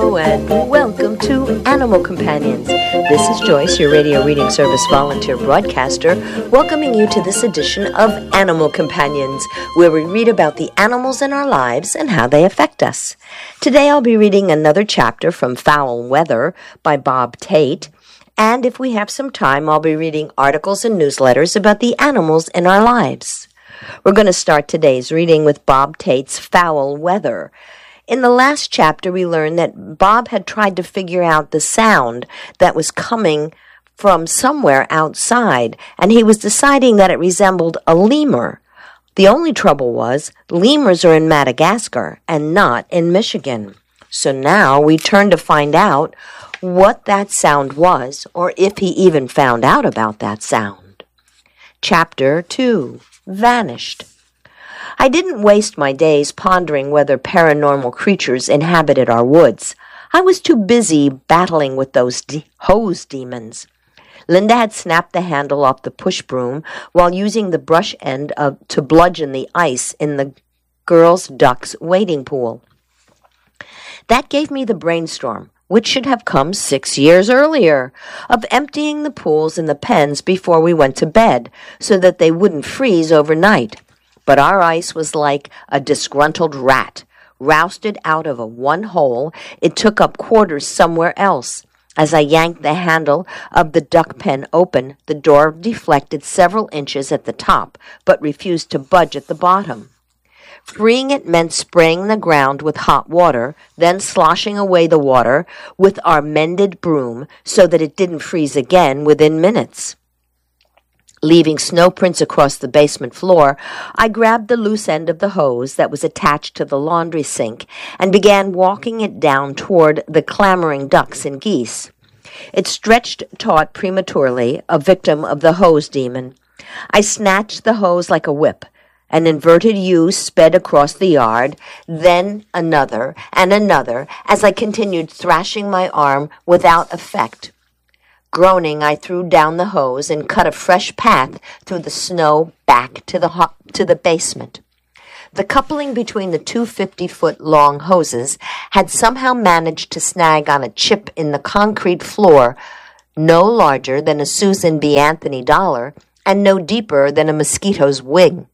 Hello and welcome to Animal Companions. This is Joyce, your radio reading service volunteer broadcaster, welcoming you to this edition of Animal Companions, where we read about the animals in our lives and how they affect us. Today I'll be reading another chapter from Foul Weather by Bob Tate, and if we have some time, I'll be reading articles and newsletters about the animals in our lives. We're going to start today's reading with Bob Tate's Foul Weather. In the last chapter, we learned that Bob had tried to figure out the sound that was coming from somewhere outside, and he was deciding that it resembled a lemur. The only trouble was, lemurs are in Madagascar and not in Michigan. So now we turn to find out what that sound was, or if he even found out about that sound. Chapter 2, Vanished. I didn't waste my days pondering whether paranormal creatures inhabited our woods. I was too busy battling with those hose demons. Linda had snapped the handle off the push broom while using the brush end to bludgeon the ice in the girls' ducks wading pool. That gave me the brainstorm, which should have come 6 years earlier, of emptying the pools in the pens before we went to bed so that they wouldn't freeze overnight. But our ice was like a disgruntled rat. Rousted out of one hole, it took up quarters somewhere else. As I yanked the handle of the duck pen open, the door deflected several inches at the top, but refused to budge at the bottom. Freeing it meant spraying the ground with hot water, then sloshing away the water with our mended broom so that it didn't freeze again within minutes. Leaving snow prints across the basement floor, I grabbed the loose end of the hose that was attached to the laundry sink and began walking it down toward the clamoring ducks and geese. It stretched taut prematurely, a victim of the hose demon. I snatched the hose like a whip. An inverted U sped across the yard, then another and another, as I continued thrashing my arm without effect. Groaning, I threw down the hose and cut a fresh path through the snow back to the basement. The coupling between the two 50-foot-long hoses had somehow managed to snag on a chip in the concrete floor no larger than a Susan B. Anthony dollar and no deeper than a mosquito's wing.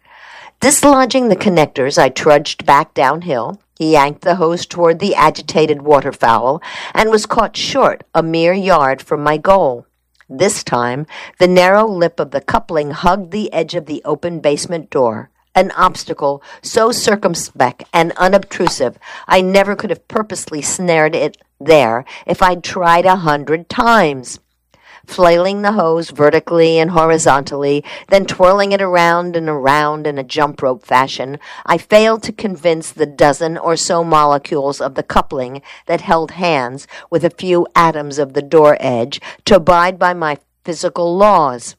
Dislodging the connectors, I trudged back downhill, yanked the hose toward the agitated waterfowl, and was caught short a mere yard from my goal. This time, the narrow lip of the coupling hugged the edge of the open basement door, an obstacle so circumspect and unobtrusive I never could have purposely snared it there if I'd tried 100 times. Flailing the hose vertically and horizontally, then twirling it around and around in a jump rope fashion, I failed to convince the dozen or so molecules of the coupling that held hands with a few atoms of the door edge to abide by my physical laws.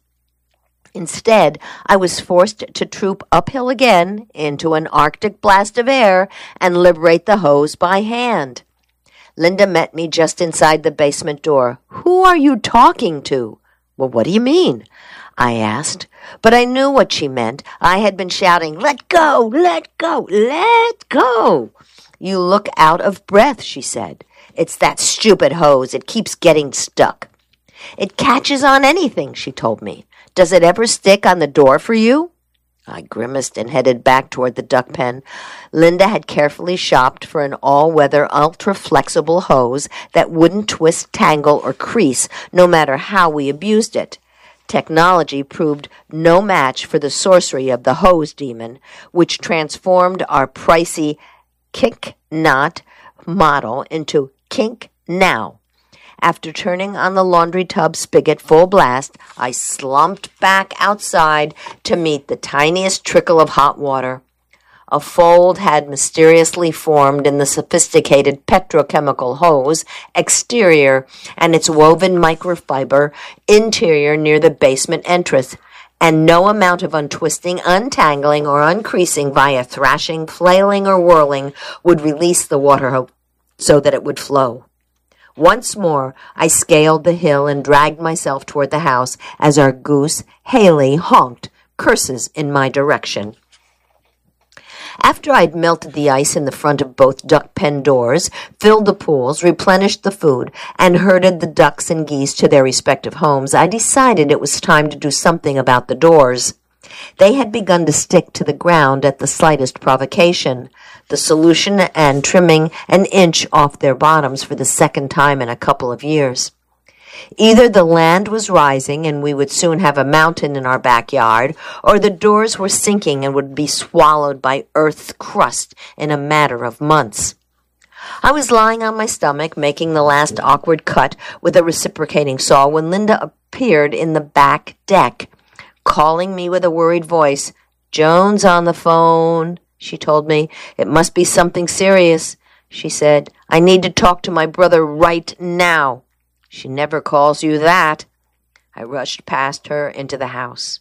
Instead, I was forced to troop uphill again into an Arctic blast of air and liberate the hose by hand. Linda met me just inside the basement door. "Who are you talking to?" "Well, what do you mean?" I asked. But I knew what she meant. I had been shouting, "Let go! Let go! Let go!" "You look out of breath," she said. "It's that stupid hose. It keeps getting stuck." "It catches on anything," she told me. "Does it ever stick on the door for you?" I grimaced and headed back toward the duck pen. Linda had carefully shopped for an all-weather, ultra-flexible hose that wouldn't twist, tangle, or crease no matter how we abused it. Technology proved no match for the sorcery of the hose demon, which transformed our pricey Kink Knot model into Kink Now. After turning on the laundry tub spigot full blast, I slumped back outside to meet the tiniest trickle of hot water. A fold had mysteriously formed in the sophisticated petrochemical hose exterior and its woven microfiber interior near the basement entrance, and no amount of untwisting, untangling, or uncreasing via thrashing, flailing, or whirling would release the water so that it would flow. Once more, I scaled the hill and dragged myself toward the house as our goose, Haley, honked curses in my direction. After I'd melted the ice in the front of both duck pen doors, filled the pools, replenished the food, and herded the ducks and geese to their respective homes, I decided it was time to do something about the doors. They had begun to stick to the ground at the slightest provocation, the solution and trimming an inch off their bottoms for the second time in a couple of years. Either the land was rising and we would soon have a mountain in our backyard, or the doors were sinking and would be swallowed by earth's crust in a matter of months. I was lying on my stomach, making the last awkward cut with a reciprocating saw, when Linda appeared in the back deck, calling me with a worried voice. "Joan's on the phone," she told me. "It must be something serious," she said. "I need to talk to my brother right now." "She never calls you that." I rushed past her into the house.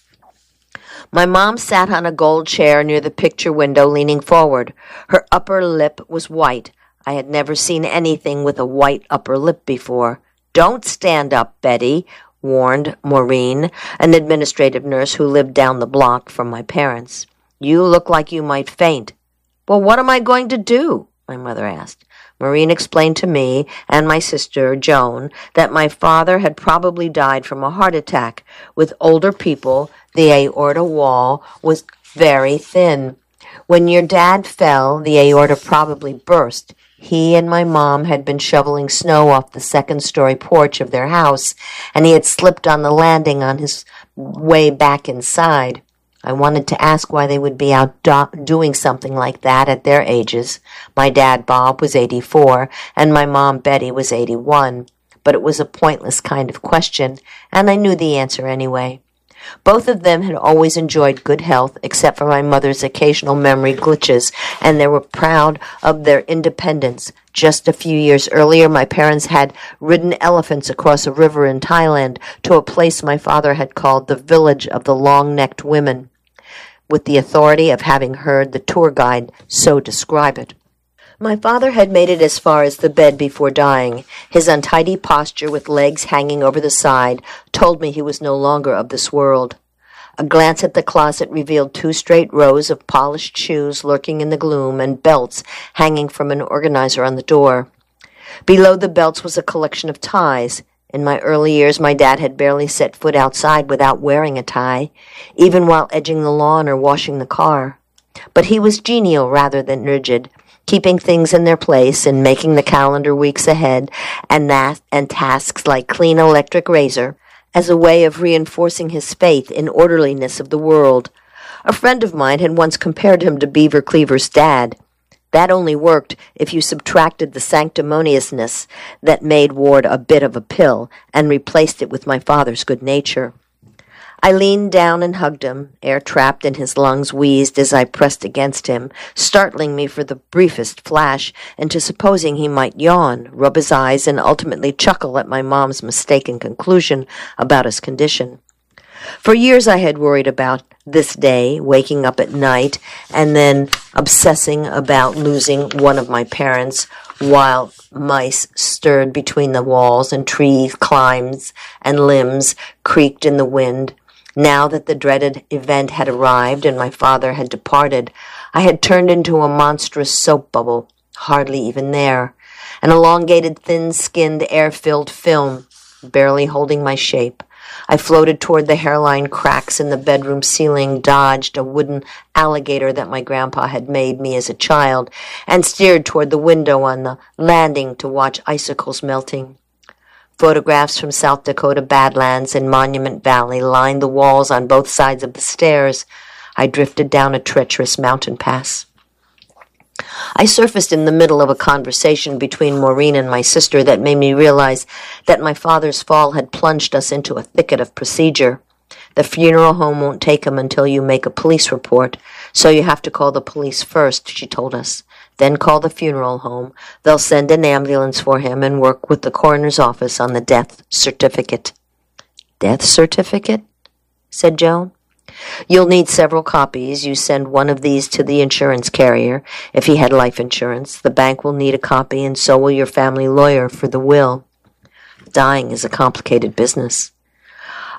My mom sat on a gold chair near the picture window, leaning forward. Her upper lip was white. I had never seen anything with a white upper lip before. "Don't stand up, Betty," warned Maureen, an administrative nurse who lived down the block from my parents. "You look like you might faint." "Well, what am I going to do?" my mother asked. Maureen explained to me and my sister, Joan, that my father had probably died from a heart attack. With older people, the aorta wall was very thin. When your dad fell, the aorta probably burst. He and my mom had been shoveling snow off the second-story porch of their house, and he had slipped on the landing on his way back inside. I wanted to ask why they would be out doing something like that at their ages. My dad, Bob, was 84, and my mom, Betty, was 81. But it was a pointless kind of question, and I knew the answer anyway. Both of them had always enjoyed good health, except for my mother's occasional memory glitches, and they were proud of their independence. Just a few years earlier, my parents had ridden elephants across a river in Thailand to a place my father had called the Village of the Long-Necked Women, with the authority of having heard the tour guide so describe it. My father had made it as far as the bed before dying. His untidy posture with legs hanging over the side told me he was no longer of this world. A glance at the closet revealed 2 straight rows of polished shoes lurking in the gloom and belts hanging from an organizer on the door. Below the belts was a collection of ties. In my early years, my dad had barely set foot outside without wearing a tie, even while edging the lawn or washing the car. But he was genial rather than rigid, keeping things in their place and making the calendar weeks ahead and tasks like clean electric razor as a way of reinforcing his faith in orderliness of the world. A friend of mine had once compared him to Beaver Cleaver's dad. That only worked if you subtracted the sanctimoniousness that made Ward a bit of a pill and replaced it with my father's good nature. I leaned down and hugged him. Air trapped in his lungs wheezed as I pressed against him, startling me for the briefest flash into supposing he might yawn, rub his eyes, and ultimately chuckle at my mom's mistaken conclusion about his condition. For years I had worried about this day, waking up at night and then obsessing about losing one of my parents while mice stirred between the walls and trees, climbs, and limbs creaked in the wind. Now that the dreaded event had arrived and my father had departed, I had turned into a monstrous soap bubble, hardly even there, an elongated, thin-skinned, air-filled film, barely holding my shape. I floated toward the hairline cracks in the bedroom ceiling, dodged a wooden alligator that my grandpa had made me as a child, and steered toward the window on the landing to watch icicles melting. Photographs from South Dakota Badlands and Monument Valley lined the walls on both sides of the stairs. I drifted down a treacherous mountain pass. I surfaced in the middle of a conversation between Maureen and my sister that made me realize that my father's fall had plunged us into a thicket of procedure. The funeral home won't take him until you make a police report, so you have to call the police first, she told us. Then call the funeral home. They'll send an ambulance for him and work with the coroner's office on the death certificate. Death certificate? Said Joan. You'll need several copies. You send one of these to the insurance carrier, if he had life insurance. The bank will need a copy, and so will your family lawyer for the will. Dying is a complicated business.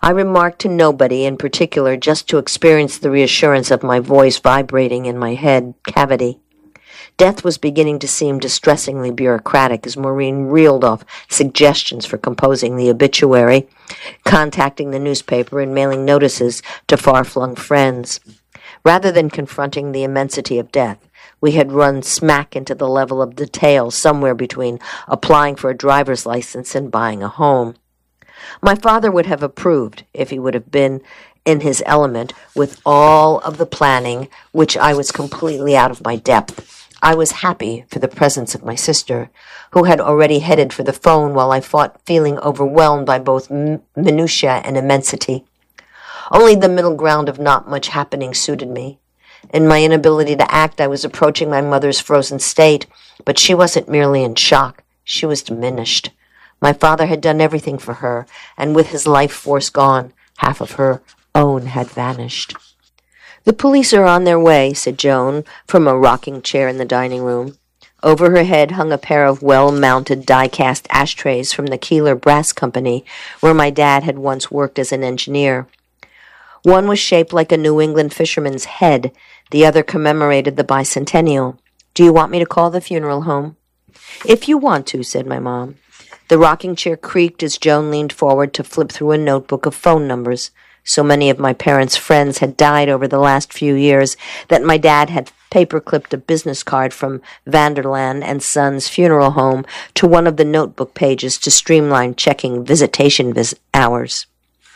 I remarked to nobody in particular, just to experience the reassurance of my voice vibrating in my head cavity. Death was beginning to seem distressingly bureaucratic as Maureen reeled off suggestions for composing the obituary, contacting the newspaper, and mailing notices to far-flung friends. Rather than confronting the immensity of death, we had run smack into the level of detail somewhere between applying for a driver's license and buying a home. My father would have approved if he would have been in his element with all of the planning, which I was completely out of my depth. I was happy for the presence of my sister, who had already headed for the phone while I fought feeling overwhelmed by both minutiae and immensity. Only the middle ground of not much happening suited me. In my inability to act, I was approaching my mother's frozen state, but she wasn't merely in shock. She was diminished. My father had done everything for her, and with his life force gone, half of her own had vanished. "The police are on their way," said Joan from a rocking chair in the dining room. Over her head hung a pair of well-mounted die-cast ashtrays from the Keeler Brass Company, where my dad had once worked as an engineer. One was shaped like a New England fisherman's head. The other commemorated the bicentennial. "Do you want me to call the funeral home?" "If you want to," said my mom. The rocking chair creaked as Joan leaned forward to flip through a notebook of phone numbers. So many of my parents' friends had died over the last few years that my dad had paper-clipped a business card from Vanderland and Sons Funeral Home to one of the notebook pages to streamline checking visitation hours.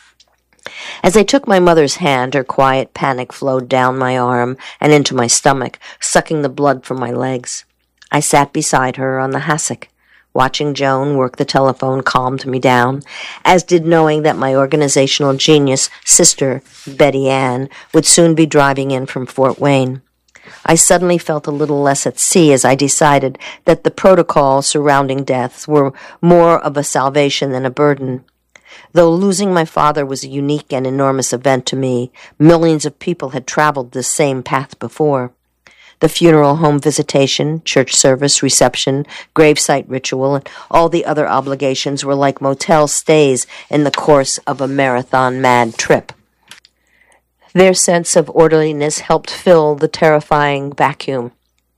As I took my mother's hand, her quiet panic flowed down my arm and into my stomach, sucking the blood from my legs. I sat beside her on the hassock. Watching Joan work the telephone calmed me down, as did knowing that my organizational genius sister, Betty Ann, would soon be driving in from Fort Wayne. I suddenly felt a little less at sea as I decided that the protocols surrounding deaths were more of a salvation than a burden. Though losing my father was a unique and enormous event to me, millions of people had traveled this same path before. The funeral home visitation, church service, reception, gravesite ritual, and all the other obligations were like motel stays in the course of a marathon mad trip. Their sense of orderliness helped fill the terrifying vacuum.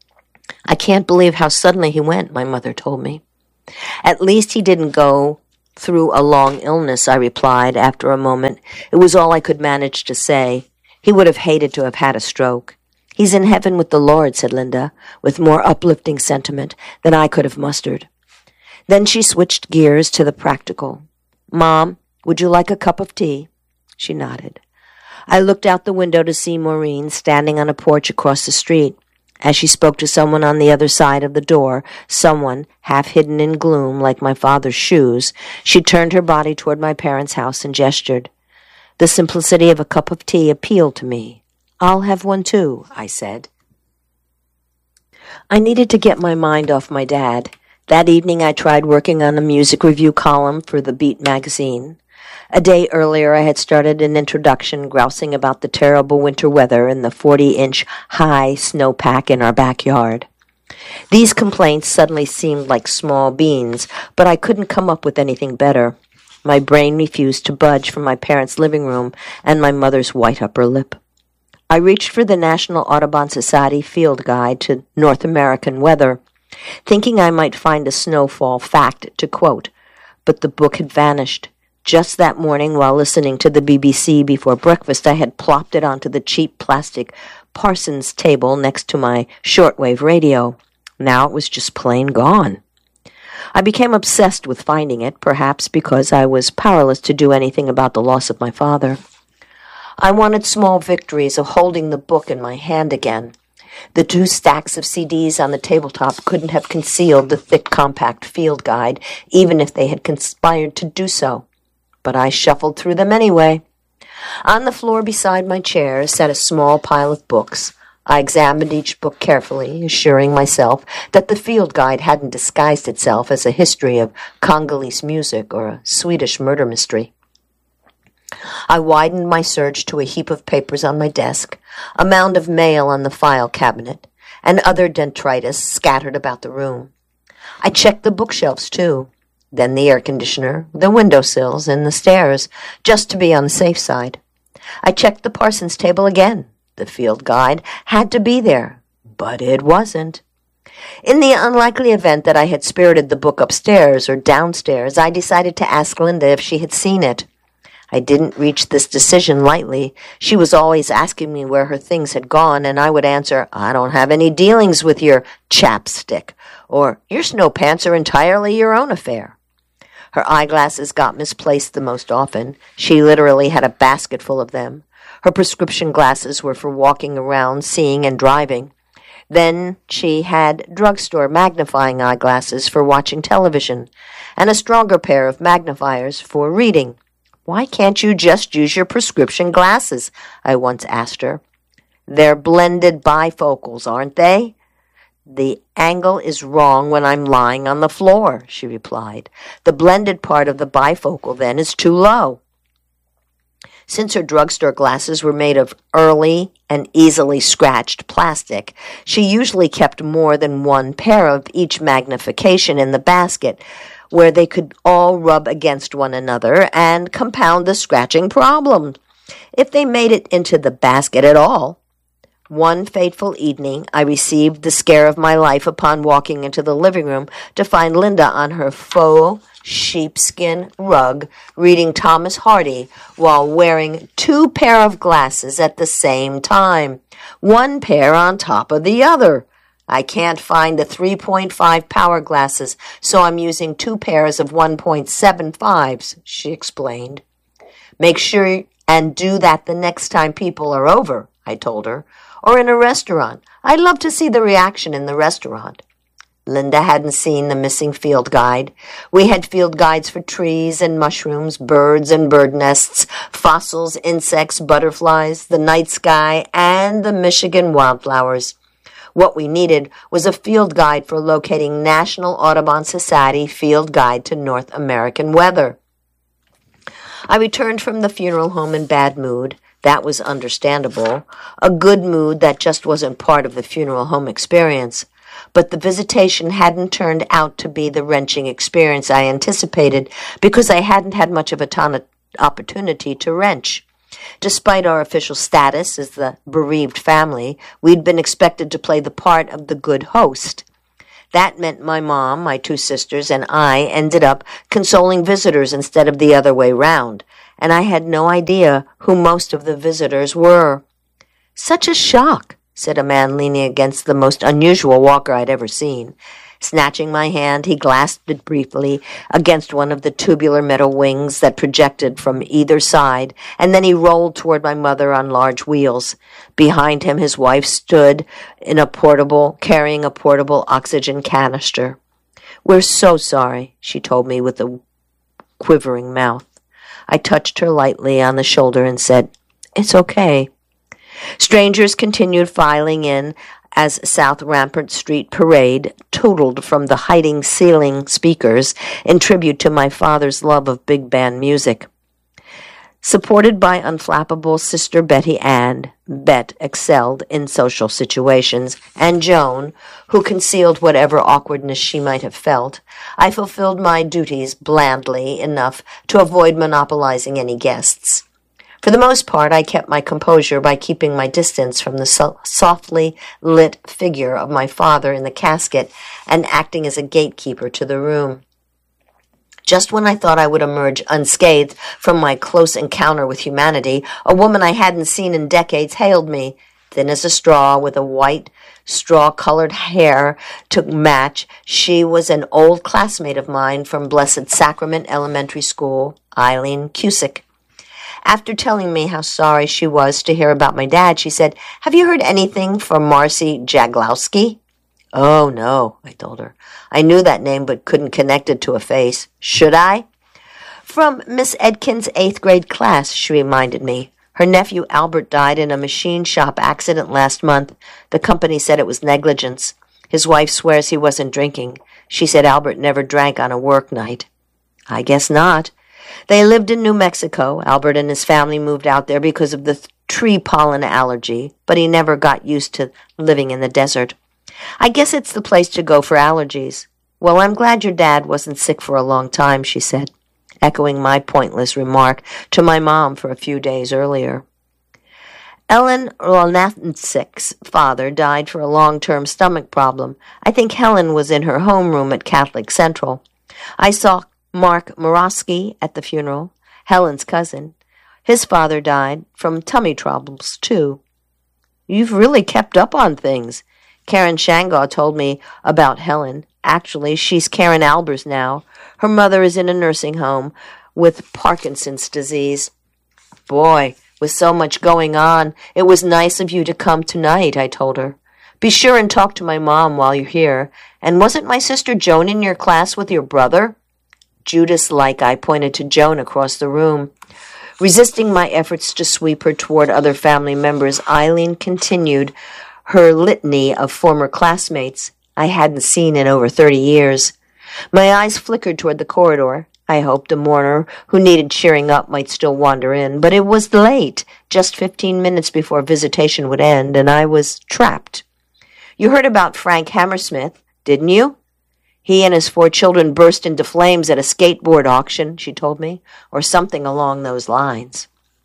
"I can't believe how suddenly he went," my mother told me. "At least he didn't go through a long illness," I replied after a moment. It was all I could manage to say. "He would have hated to have had a stroke." "He's in heaven with the Lord," said Linda, with more uplifting sentiment than I could have mustered. Then she switched gears to the practical. "Mom, would you like a cup of tea?" She nodded. I looked out the window to see Maureen standing on a porch across the street. As she spoke to someone on the other side of the door, someone, half hidden in gloom like my father's shoes, she turned her body toward my parents' house and gestured. The simplicity of a cup of tea appealed to me. "I'll have one too," I said. I needed to get my mind off my dad. That evening I tried working on a music review column for the Beat magazine. A day earlier I had started an introduction grousing about the terrible winter weather and the 40-inch high snowpack in our backyard. These complaints suddenly seemed like small beans, but I couldn't come up with anything better. My brain refused to budge from my parents' living room and my mother's white upper lip. I reached for the National Audubon Society Field Guide to North American Weather, thinking I might find a snowfall fact to quote, but the book had vanished. Just that morning, while listening to the BBC before breakfast, I had plopped it onto the cheap plastic Parsons table next to my shortwave radio. Now it was just plain gone. I became obsessed with finding it, perhaps because I was powerless to do anything about the loss of my father. I wanted small victories of holding the book in my hand again. The 2 stacks of CDs on the tabletop couldn't have concealed the thick, compact field guide, even if they had conspired to do so. But I shuffled through them anyway. On the floor beside my chair sat a small pile of books. I examined each book carefully, assuring myself that the field guide hadn't disguised itself as a history of Congolese music or a Swedish murder mystery. I widened my search to a heap of papers on my desk, a mound of mail on the file cabinet, and other detritus scattered about the room. I checked the bookshelves, too. then the air conditioner, the windowsills, and the stairs, just to be on the safe side. I checked the Parsons table again. The field guide had to be there, but it wasn't. In the unlikely event that I had spirited the book upstairs or downstairs, I decided to ask Linda if she had seen it. I didn't reach this decision lightly. She was always asking me where her things had gone, and I would answer, "I don't have any dealings with your chapstick," or "Your snow pants are entirely your own affair." Her eyeglasses got misplaced the most often. She literally had a basket full of them. Her prescription glasses were for walking around, seeing, and driving. Then she had drugstore magnifying eyeglasses for watching television, and a stronger pair of magnifiers for reading. "Why can't you just use your prescription glasses?" I once asked her. "They're blended bifocals, aren't they?" "The angle is wrong when I'm lying on the floor," she replied. "The blended part of the bifocal, then, is too low." Since her drugstore glasses were made of early and easily scratched plastic, she usually kept more than one pair of each magnification in the basket, where they could all rub against one another and compound the scratching problem, if they made it into the basket at all. One fateful evening, I received the scare of my life upon walking into the living room to find Linda on her faux sheepskin rug reading Thomas Hardy while wearing 2 pair of glasses at the same time, one pair on top of the other. "I can't find the 3.5 power glasses, so I'm using 2 pairs of 1.75s, she explained. "Make sure and do that the next time people are over," I told her. "Or in a restaurant. I'd love to see the reaction in the restaurant." Linda hadn't seen the missing field guide. We had field guides for trees and mushrooms, birds and bird nests, fossils, insects, butterflies, the night sky, and the Michigan wildflowers. What we needed was a field guide for locating National Audubon Society Field Guide to North American Weather. I returned from the funeral home in bad mood. That was understandable. A good mood that just wasn't part of the funeral home experience. But the visitation hadn't turned out to be the wrenching experience I anticipated because I hadn't had much of a opportunity to wrench. Despite our official status as the bereaved family, we'd been expected to play the part of the good host. That meant my mom, my 2 sisters, and I ended up consoling visitors instead of the other way round, and I had no idea who most of the visitors were. "Such a shock," said a man leaning against the most unusual walker I'd ever seen. Snatching my hand, he clasped it briefly against one of the tubular metal wings that projected from either side, and then he rolled toward my mother on large wheels. Behind him, his wife stood carrying a portable oxygen canister. "We're so sorry," she told me with a quivering mouth. I touched her lightly on the shoulder and said, "It's okay." Strangers continued filing in as South Rampart Street Parade totaled from the hiding ceiling speakers in tribute to my father's love of big band music. Supported by unflappable Sister Betty Ann, Bet excelled in social situations, and Joan, who concealed whatever awkwardness she might have felt, I fulfilled my duties blandly enough to avoid monopolizing any guests. For the most part, I kept my composure by keeping my distance from the softly lit figure of my father in the casket and acting as a gatekeeper to the room. Just when I thought I would emerge unscathed from my close encounter with humanity, a woman I hadn't seen in decades hailed me, thin as a straw with a white straw-colored hair to match. She was an old classmate of mine from Blessed Sacrament Elementary School, Eileen Cusick. After telling me how sorry she was to hear about my dad, she said, "Have you heard anything from Marcy Jaglowski?" "Oh, no," I told her. I knew that name but couldn't connect it to a face. "Should I?" "From Miss Edkins' 8th grade class," she reminded me. "Her nephew Albert died in a machine shop accident last month. The company said it was negligence. His wife swears he wasn't drinking. She said Albert never drank on a work night." "I guess not." They lived in New Mexico. Albert and his family moved out there because of the tree pollen allergy, but he never got used to living in the desert. "I guess it's the place to go for allergies." Well, I'm glad your dad wasn't sick for a long time, she said, echoing my pointless remark to my mom for a few days earlier. Ellen Rolnancic's father died for a long-term stomach problem. I think Helen was in her homeroom at Catholic Central. I saw Mark Morosky at the funeral, Helen's cousin. His father died from tummy troubles, too. You've really kept up on things. Karen Shangaw told me about Helen. Actually, she's Karen Albers now. Her mother is in a nursing home with Parkinson's disease. Boy, with so much going on, it was nice of you to come tonight, I told her. Be sure and talk to my mom while you're here. And wasn't my sister Joan in your class with your brother? Judas-like, I pointed to Joan across the room. Resisting my efforts to sweep her toward other family members, Eileen continued her litany of former classmates I hadn't seen in over 30 years. My eyes flickered toward the corridor. I hoped a mourner who needed cheering up might still wander in, but it was late, just 15 minutes before visitation would end, and I was trapped. You heard about Frank Hammersmith, didn't you? He and his 4 children burst into flames at a skateboard auction, she told me, or something along those lines.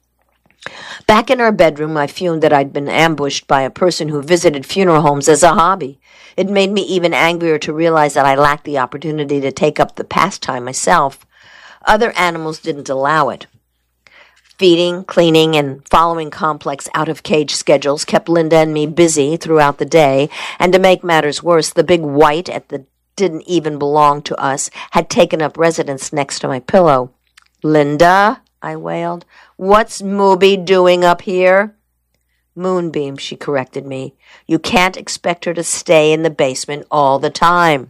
Back in our bedroom, I fumed that I'd been ambushed by a person who visited funeral homes as a hobby. It made me even angrier to realize that I lacked the opportunity to take up the pastime myself. Other animals didn't allow it. Feeding, cleaning, and following complex out-of-cage schedules kept Linda and me busy throughout the day, and to make matters worse, the big white that didn't even belong to us had taken up residence next to my pillow. Linda, I wailed, what's Mooby doing up here? Moonbeam, she corrected me. You can't expect her to stay in the basement all the time.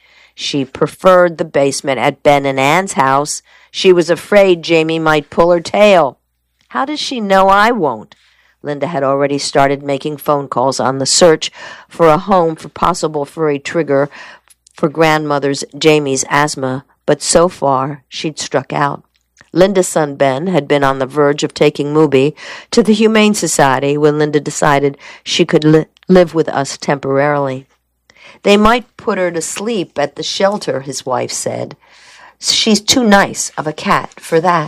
She preferred the basement at Ben and Ann's house. She was afraid Jamie might pull her tail. How does she know I won't? Linda had already started making phone calls on the search for a home for possible furry trigger for grandmother's Jamie's asthma, but so far she'd struck out. Linda's son Ben had been on the verge of taking Mooby to the Humane Society when Linda decided she could live with us temporarily. They might put her to sleep at the shelter, his wife said. She's too nice of a cat for that.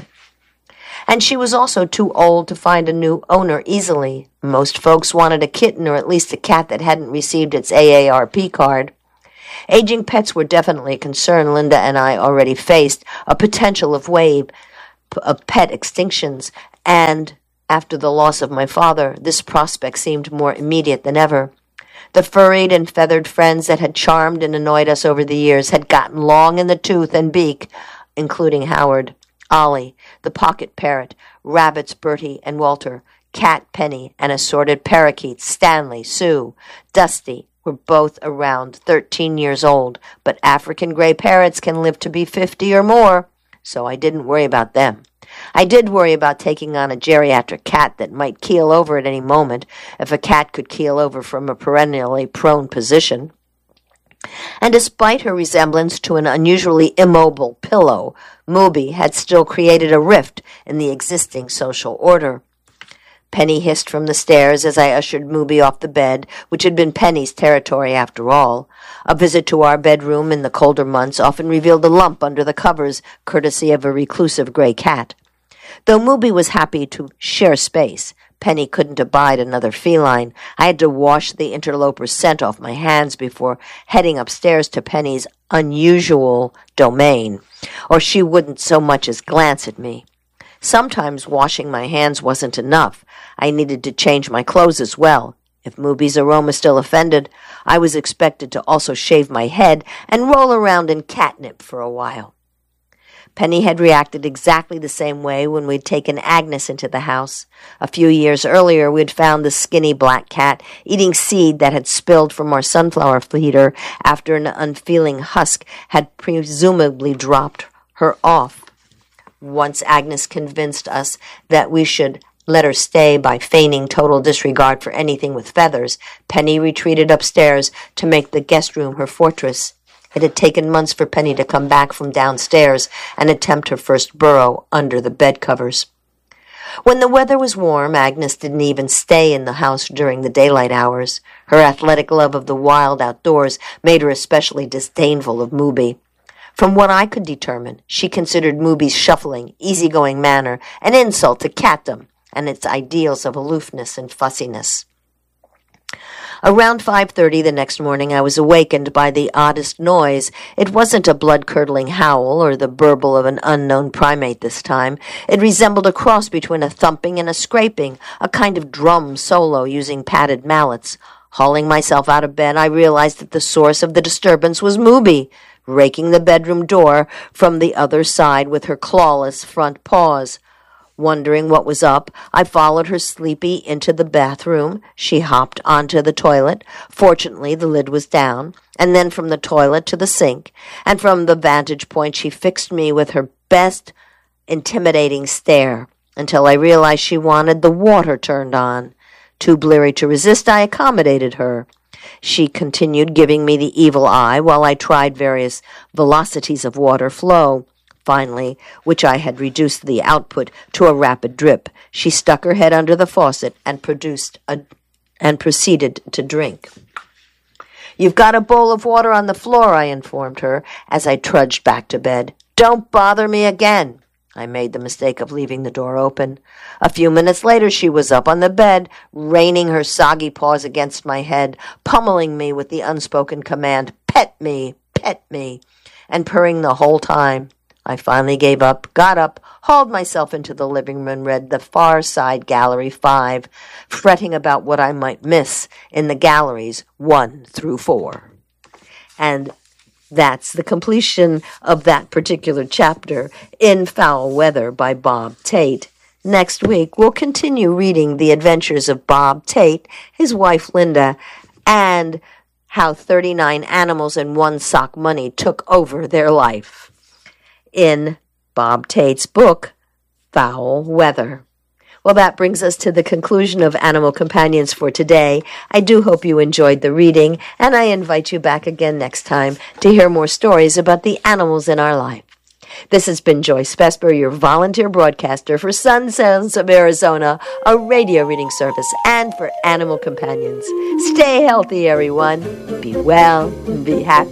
And she was also too old to find a new owner easily. Most folks wanted a kitten or at least a cat that hadn't received its AARP card. Aging pets were definitely a concern Linda and I already faced, a potential wave of pet extinctions, and after the loss of my father, this prospect seemed more immediate than ever. The furried and feathered friends that had charmed and annoyed us over the years had gotten long in the tooth and beak, including Howard, Ollie, the pocket parrot, rabbits Bertie and Walter, cat Penny, and assorted parakeets Stanley, Sue, Dusty, were both around 13 years old, but African gray parrots can live to be 50 or more, so I didn't worry about them. I did worry about taking on a geriatric cat that might keel over at any moment, if a cat could keel over from a perennially prone position. And despite her resemblance to an unusually immobile pillow, Mooby had still created a rift in the existing social order. Penny hissed from the stairs as I ushered Mooby off the bed, which had been Penny's territory after all. A visit to our bedroom in the colder months often revealed a lump under the covers, courtesy of a reclusive gray cat. Though Mooby was happy to share space, Penny couldn't abide another feline. I had to wash the interloper's scent off my hands before heading upstairs to Penny's unusual domain, or she wouldn't so much as glance at me. Sometimes washing my hands wasn't enough. I needed to change my clothes as well. If Mooby's aroma still offended, I was expected to also shave my head and roll around in catnip for a while. Penny had reacted exactly the same way when we'd taken Agnes into the house. A few years earlier, we'd found the skinny black cat eating seed that had spilled from our sunflower feeder after an unfeeling husk had presumably dropped her off. Once Agnes convinced us that we should let her stay by feigning total disregard for anything with feathers, Penny retreated upstairs to make the guest room her fortress. It had taken months for Penny to come back from downstairs and attempt her first burrow under the bed covers. When the weather was warm, Agnes didn't even stay in the house during the daylight hours. Her athletic love of the wild outdoors made her especially disdainful of Mooby. From what I could determine, she considered Mooby's shuffling, easygoing manner an insult to catdom and its ideals of aloofness and fussiness. Around 5:30 the next morning, I was awakened by the oddest noise. It wasn't a blood-curdling howl or the burble of an unknown primate this time. It resembled a cross between a thumping and a scraping, a kind of drum solo using padded mallets. Hauling myself out of bed, I realized that the source of the disturbance was Mooby, raking the bedroom door from the other side with her clawless front paws. Wondering what was up, I followed her sleepy into the bathroom. She hopped onto the toilet. Fortunately, the lid was down, and then from the toilet to the sink, and from the vantage point she fixed me with her best intimidating stare until I realized she wanted the water turned on. Too bleary to resist, I accommodated her. She continued giving me the evil eye while I tried various velocities of water flow. Finally, which I had reduced the output to a rapid drip, she stuck her head under the faucet and proceeded to drink. "You've got a bowl of water on the floor," I informed her as I trudged back to bed. "Don't bother me again." I made the mistake of leaving the door open. A few minutes later, she was up on the bed, raining her soggy paws against my head, pummeling me with the unspoken command, "Pet me, pet me," and purring the whole time. I finally gave up, got up, hauled myself into the living room and read the Far Side Gallery 5, fretting about what I might miss in the galleries 1 through 4. And that's the completion of that particular chapter in Foul Weather by Bob Tate. Next week, we'll continue reading the adventures of Bob Tate, his wife Linda, and how 39 animals and 1 sock money took over their life in Bob Tate's book, Foul Weather. Well, that brings us to the conclusion of Animal Companions for today. I do hope you enjoyed the reading, and I invite you back again next time to hear more stories about the animals in our life. This has been Joyce Vesper, your volunteer broadcaster for Sun Sounds of Arizona, a radio reading service, and for Animal Companions. Stay healthy, everyone. Be well and be happy.